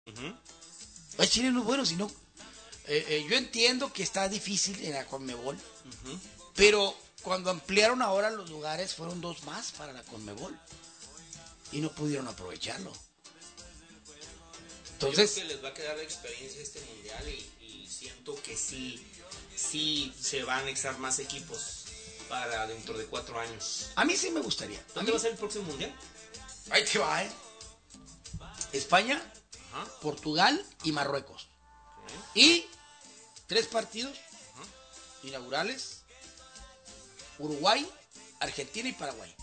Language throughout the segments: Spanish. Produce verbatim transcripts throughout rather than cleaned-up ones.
Uh-huh. Hay chilenos buenos, sino eh, eh, yo entiendo que está difícil en la Conmebol, Uh-huh. pero cuando ampliaron ahora los lugares fueron dos más para la Conmebol y no pudieron aprovecharlo. Entonces, yo creo que les va a quedar de experiencia este mundial y, y siento que sí, sí se van a anexar más equipos para dentro de cuatro años. a mí sí me gustaría. A ¿Dónde mí, va a ser el próximo mundial? ahí te va, ¿eh? España, Ajá. Portugal y Marruecos. Okay. Y tres partidos inaugurales: Uruguay, Argentina y Paraguay.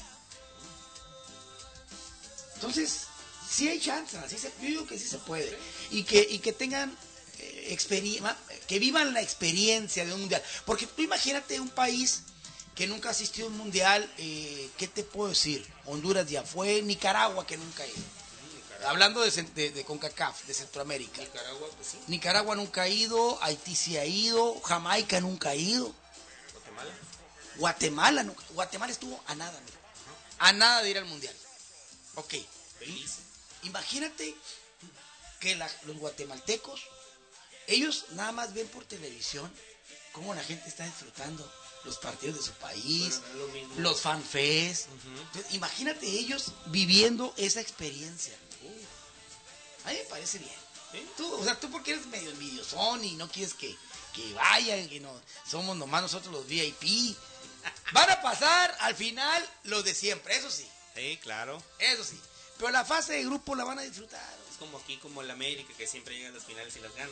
Entonces, sí hay chance, sí se, yo digo que sí se puede. Y que, y que tengan eh, experiencia, que vivan la experiencia de un mundial. Porque tú imagínate un país que nunca asistió a un mundial, eh, ¿qué te puedo decir? Honduras ya fue, Nicaragua que nunca ha ido. Nicaragua. Hablando de, de, de CONCACAF, de Centroamérica. Nicaragua, pues sí. Nicaragua nunca ha ido, Haití sí ha ido, Jamaica nunca ha ido, Guatemala. Guatemala nunca, Guatemala estuvo a nada, mira, a nada de ir al mundial. Ok, Belice. imagínate que la, los guatemaltecos, ellos nada más ven por televisión cómo la gente está disfrutando los partidos de su país, Bueno, no es lo mismo. los fanfest. Uh-huh. Entonces, imagínate ellos viviendo esa experiencia. A mí me parece bien. ¿Sí? Tú, o sea, tú porque eres medio envidiosón y no quieres que, que vayan, que no somos nomás nosotros los V I P. Van a pasar al final los de siempre, eso sí, Sí, claro. eso sí. Pero la fase de grupo la van a disfrutar. Es como aquí, como el América, que siempre llega a las finales y las gana.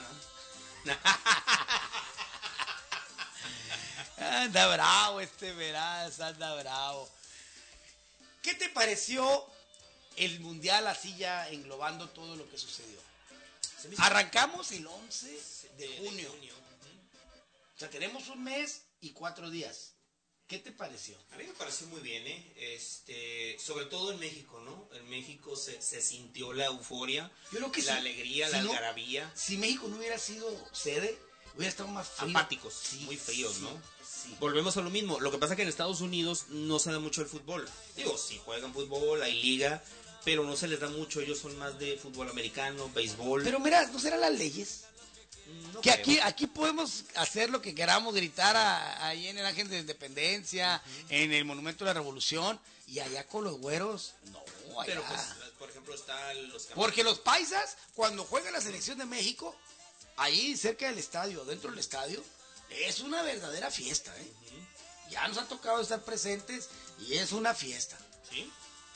Anda bravo este Veraz, anda bravo. ¿Qué te pareció el mundial así ya englobando todo lo que sucedió? Arrancamos el once de junio. O sea, tenemos un mes y cuatro días. ¿Qué te pareció? A mí me pareció muy bien, ¿eh? Este, sobre todo en México, ¿no? En México se, se sintió la euforia, Yo creo que la sí. alegría, Si la no, algarabía. Si México no hubiera sido sede, hubiera estado más frío. Apáticos, Sí, muy fríos, sí, ¿no? sí. Volvemos a lo mismo. Lo que pasa es que en Estados Unidos no se da mucho el fútbol. Digo, sí juegan fútbol, hay liga, pero no se les da mucho. Ellos son más de fútbol americano, béisbol. Pero mira, ¿no serán las leyes? No Que creo. aquí, aquí podemos hacer lo que queramos, gritar a- ahí en el Ángel de la Independencia, uh-huh, en el Monumento de la Revolución, y allá con los güeros, no, allá. Pero pues, por ejemplo, está los Porque los paisas, cuando juega la selección de México, ahí cerca del estadio, dentro del estadio, es una verdadera fiesta, ¿eh? Uh-huh. Ya nos ha tocado estar presentes y es una fiesta. Sí.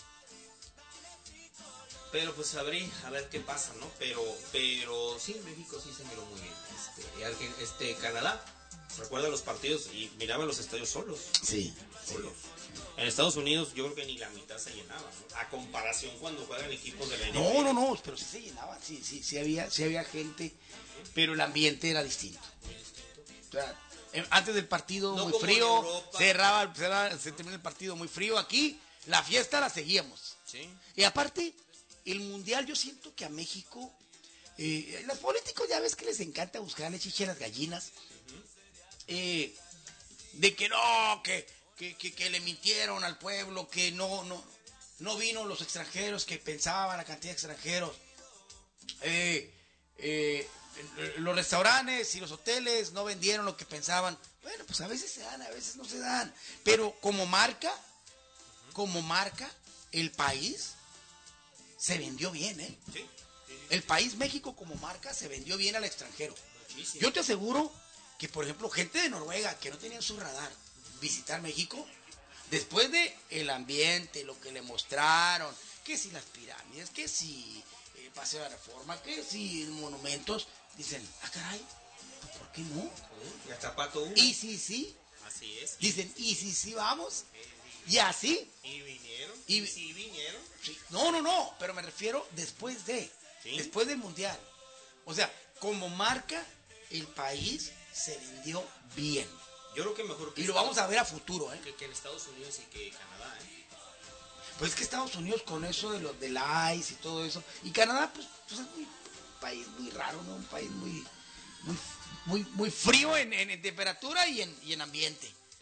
Pero pues a ver, a ver qué pasa, ¿no? Pero, pero sí, en México sí se miró muy bien. Este, este Canadá, recuerda los partidos y miraban los estadios solos. Sí, solos. Sí. En Estados Unidos yo creo que ni la mitad se llenaba, ¿no? A comparación cuando juegan equipos de la N B A. No, no, no, pero sí se llenaba, sí, sí, sí había, sí había gente, pero el ambiente era distinto. Muy distinto. O sea, antes del partido no muy como frío, en Europa. cerraba, cerraba, se termina el partido muy frío. Aquí la fiesta la seguíamos. Sí. Y aparte, el mundial, yo siento que a México, eh, los políticos ya ves que les encanta buscarle chiche a las gallinas, uh-huh, eh, de que no, que, que, que, que le mintieron al pueblo, que no, no, no vino los extranjeros que pensaban, la cantidad de extranjeros. Eh, eh, los restaurantes y los hoteles no vendieron lo que pensaban. Bueno, pues a veces se dan, a veces no se dan. Pero como marca, uh-huh, como marca, el país se vendió bien, ¿eh? Sí, sí, sí. El país México como marca se vendió bien al extranjero. Muchísimo. Yo te aseguro que, por ejemplo, gente de Noruega que no tenía en su radar visitar México, después de el ambiente, lo que le mostraron, que si las pirámides, que si el Paseo de la Reforma, que si monumentos, dicen, ah, caray, pues, ¿por qué no? Y hasta Pato uno. Y sí, sí. Así es. Dicen, y sí, sí, vamos. Y así. Y vinieron. Y, y sí vinieron. Sí. No, no, no, pero me refiero después de, ¿sí? Después del mundial. O sea, como marca, el país se vendió bien. Yo creo que mejor que y lo Estados, vamos a ver a futuro, ¿eh? Que, que en Estados Unidos y que Canadá, ¿eh? Pues es que Estados Unidos con eso de los del ice y todo eso. Y Canadá, pues, pues es muy, un país muy raro, ¿no? Un país muy, muy, muy, muy frío en, en, en temperatura y en, y en ambiente. Sí.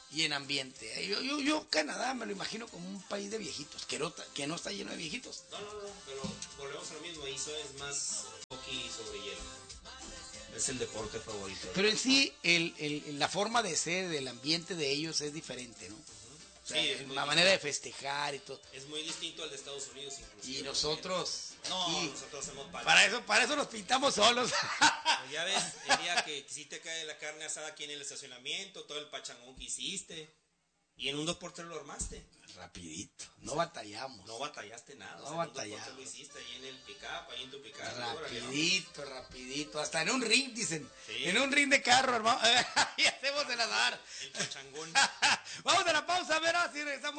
y en ambiente. Yo, yo, yo Canadá me lo imagino como un país de viejitos, que no, que no está lleno de viejitos. No, no, no, pero volvemos a lo mismo, eso es más hockey sobre hielo. Es el deporte favorito. Pero en sí, el, el, la forma de ser, del ambiente de ellos es diferente, ¿no? O sea, Sí, es la muy manera de distinto. festejar y todo. Es muy distinto al de Estados Unidos inclusive. Y nosotros... No, aquí, nosotros hacemos parte. para eso, para eso nos pintamos solos. Pues ya ves, el día que sí te cae la carne asada aquí en el estacionamiento, todo el pachangón que hiciste, y en un dos por tres lo armaste. Rapidito, no batallamos. No batallaste nada. No o sea, en un dos batallamos. por tres lo hiciste ahí en el pick-up, ahí en tu pick-up. Rapidito, rapidito. Hasta en un ring, dicen. Sí. En un ring de carro, hermano. Y hacemos el azar. El pachangón. Vamos a la pausa, a ver si regresamos.